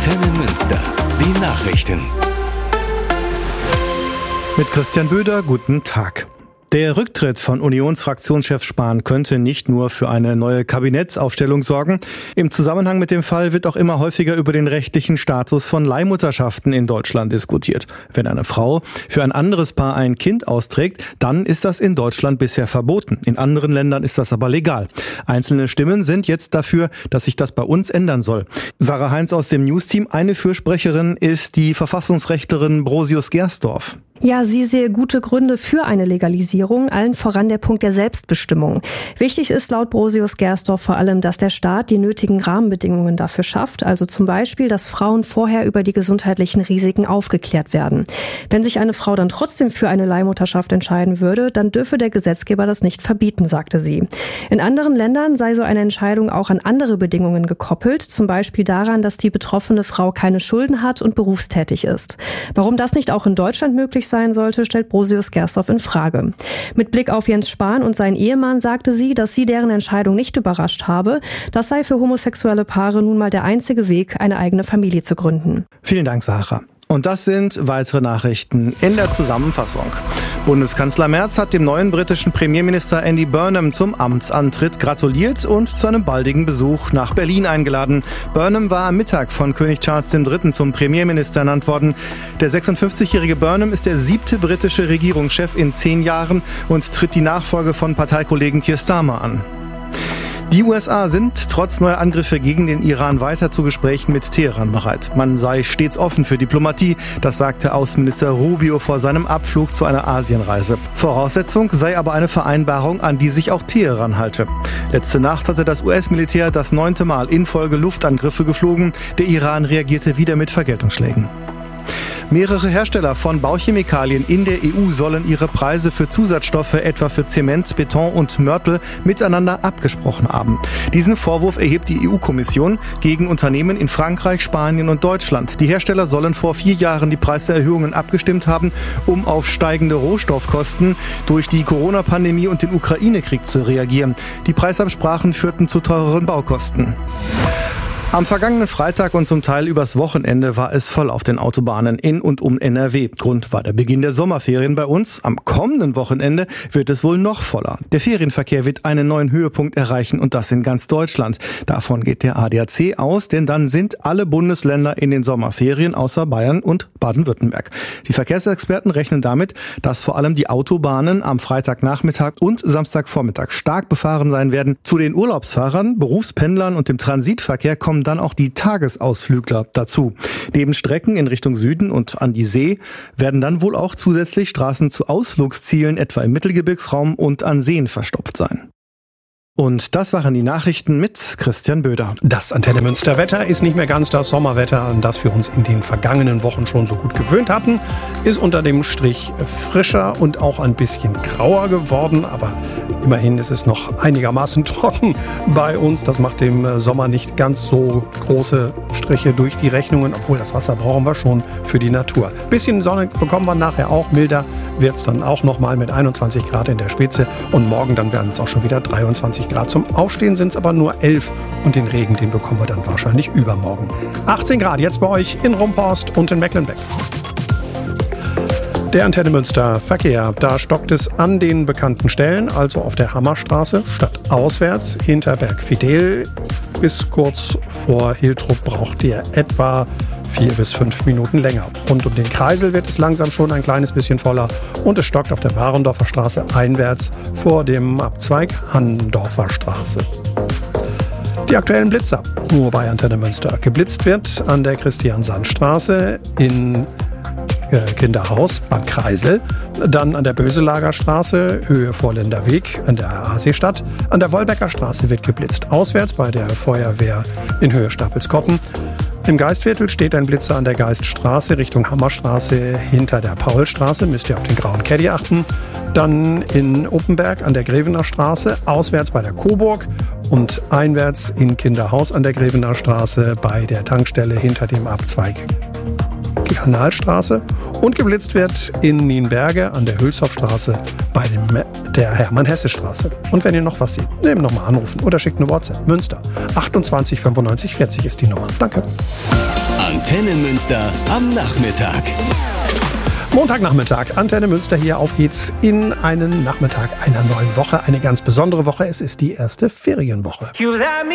Antenne Münster. Die Nachrichten. Mit Christian Böder, guten Tag. Der Rücktritt von Unionsfraktionschef Spahn könnte nicht nur für eine neue Kabinettsaufstellung sorgen. Im Zusammenhang mit dem Fall wird auch immer häufiger über den rechtlichen Status von Leihmutterschaften in Deutschland diskutiert. Wenn eine Frau für ein anderes Paar ein Kind austrägt, dann ist das in Deutschland bisher verboten. In anderen Ländern ist das aber legal. Einzelne Stimmen sind jetzt dafür, dass sich das bei uns ändern soll. Sarah Heinz aus dem News-Team. Eine Fürsprecherin ist die Verfassungsrechtlerin Brosius-Gersdorf. Ja, sie sehe gute Gründe für eine Legalisierung, allen voran der Punkt der Selbstbestimmung. Wichtig ist laut Brosius-Gersdorf vor allem, dass der Staat die nötigen Rahmenbedingungen dafür schafft, also zum Beispiel, dass Frauen vorher über die gesundheitlichen Risiken aufgeklärt werden. Wenn sich eine Frau dann trotzdem für eine Leihmutterschaft entscheiden würde, dann dürfe der Gesetzgeber das nicht verbieten, sagte sie. In anderen Ländern sei so eine Entscheidung auch an andere Bedingungen gekoppelt, zum Beispiel daran, dass die betroffene Frau keine Schulden hat und berufstätig ist. Warum das nicht auch in Deutschland möglich sein sollte, stellt Brosius-Gersdorf in Frage. Mit Blick auf Jens Spahn und seinen Ehemann sagte sie, dass sie deren Entscheidung nicht überrascht habe. Das sei für homosexuelle Paare nun mal der einzige Weg, eine eigene Familie zu gründen. Vielen Dank, Sarah. Und das sind weitere Nachrichten in der Zusammenfassung. Bundeskanzler Merz hat dem neuen britischen Premierminister Andy Burnham zum Amtsantritt gratuliert und zu einem baldigen Besuch nach Berlin eingeladen. Burnham war am Mittag von König Charles III. Zum Premierminister ernannt worden. Der 56-jährige Burnham ist der 7. britische Regierungschef in 10 Jahren und tritt die Nachfolge von Parteikollegen Keir Starmer an. Die USA sind trotz neuer Angriffe gegen den Iran weiter zu Gesprächen mit Teheran bereit. Man sei stets offen für Diplomatie, das sagte Außenminister Rubio vor seinem Abflug zu einer Asienreise. Voraussetzung sei aber eine Vereinbarung, an die sich auch Teheran halte. Letzte Nacht hatte das US-Militär das 9. Mal in Folge Luftangriffe geflogen. Der Iran reagierte wieder mit Vergeltungsschlägen. Mehrere Hersteller von Bauchemikalien in der EU sollen ihre Preise für Zusatzstoffe, etwa für Zement, Beton und Mörtel, miteinander abgesprochen haben. Diesen Vorwurf erhebt die EU-Kommission gegen Unternehmen in Frankreich, Spanien und Deutschland. Die Hersteller sollen vor 4 Jahren die Preiserhöhungen abgestimmt haben, um auf steigende Rohstoffkosten durch die Corona-Pandemie und den Ukraine-Krieg zu reagieren. Die Preisabsprachen führten zu teureren Baukosten. Am vergangenen Freitag und zum Teil übers Wochenende war es voll auf den Autobahnen in und um NRW. Grund war der Beginn der Sommerferien bei uns. Am kommenden Wochenende wird es wohl noch voller. Der Ferienverkehr wird einen neuen Höhepunkt erreichen und das in ganz Deutschland. Davon geht der ADAC aus, denn dann sind alle Bundesländer in den Sommerferien außer Bayern und Baden-Württemberg. Die Verkehrsexperten rechnen damit, dass vor allem die Autobahnen am Freitagnachmittag und Samstagvormittag stark befahren sein werden. Zu den Urlaubsfahrern, Berufspendlern und dem Transitverkehr kommen dann auch die Tagesausflügler dazu. Neben Strecken in Richtung Süden und an die See werden dann wohl auch zusätzlich Straßen zu Ausflugszielen, etwa im Mittelgebirgsraum und an Seen verstopft sein. Und das waren die Nachrichten mit Christian Böder. Das Antenne Münster Wetter ist nicht mehr ganz das Sommerwetter, an das wir uns in den vergangenen Wochen schon so gut gewöhnt hatten. Ist unter dem Strich frischer und auch ein bisschen grauer geworden, aber immerhin ist es noch einigermaßen trocken bei uns. Das macht dem Sommer nicht ganz so große Striche durch die Rechnungen, obwohl das Wasser brauchen wir schon für die Natur. Bisschen Sonne bekommen wir nachher auch, milder wird es dann auch nochmal mit 21 Grad in der Spitze und morgen dann werden es auch schon wieder 23 Grad. Zum Aufstehen sind es aber nur 11 und den Regen, den bekommen wir dann wahrscheinlich übermorgen. 18 Grad jetzt bei euch in Rumphorst und in Mecklenbeck. Der Antenne Münster Verkehr, da stockt es an den bekannten Stellen, also auf der Hammerstraße, stadtauswärts, hinter Bergfidel bis kurz vor Hiltrup braucht ihr etwa 4 bis 5 Minuten länger. Rund um den Kreisel wird es langsam schon ein kleines bisschen voller und es stockt auf der Warendorfer Straße einwärts vor dem Abzweig Hanndorfer Straße. Die aktuellen Blitzer, nur bei Antenne Münster. Geblitzt wird an der Christian-Sand-Straße in Kinderhaus beim Kreisel, dann an der Böselager Straße, Höhe Vorländer Weg an der Haasestadt, an der Wolbecker Straße wird geblitzt, auswärts bei der Feuerwehr in Höhe Stapelskoppen. Im Geistviertel steht ein Blitzer an der Geiststraße Richtung Hammerstraße hinter der Paulstraße, müsst ihr auf den grauen Caddy achten. Dann in Uppenberg an der Grevener Straße, auswärts bei der Coburg und einwärts in Kinderhaus an der Grevener Straße bei der Tankstelle hinter dem Abzweig Kanalstraße und geblitzt wird in Nienberge an der Hülshoffstraße bei der Hermann-Hesse-Straße. Und wenn ihr noch was seht, nehmt nochmal anrufen oder schickt eine WhatsApp. Münster 28 95 40 ist die Nummer. Danke. Antenne Münster am Nachmittag. Montagnachmittag, Antenne Münster hier. Auf geht's in einen Nachmittag einer neuen Woche. Eine ganz besondere Woche. Es ist die erste Ferienwoche.